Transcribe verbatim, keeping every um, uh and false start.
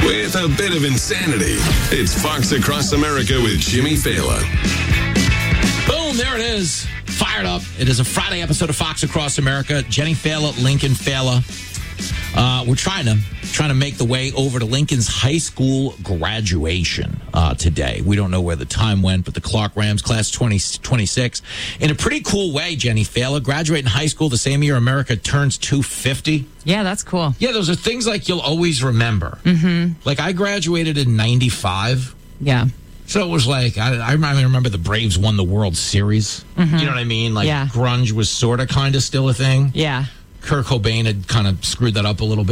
with a bit of insanity. It's Fox Across America with Jimmy Fallon. Boom, there it is. Fired up. It is a Friday episode of Fox Across America. Jenny Fallon, Lincoln Fallon. Uh, we're trying to trying to make the way over to Lincoln's high school graduation uh, today. We don't know where the time went, but the Clark Rams class twenty twenty-six, in a pretty cool way, Jenny Fallon, graduating high school the same year America turns two fifty. Yeah, that's cool. Yeah, those are things like you'll always remember. Mm-hmm. Like I graduated in ninety-five. Yeah. So it was like, I, I remember the Braves won the World Series. Mm-hmm. You know what I mean? Like yeah. grunge was sort of kind of still a thing. Yeah. Kurt Cobain had kind of screwed that up a little bit.